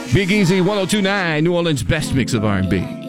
Big Easy 102.9, New Orleans' best mix of R&B.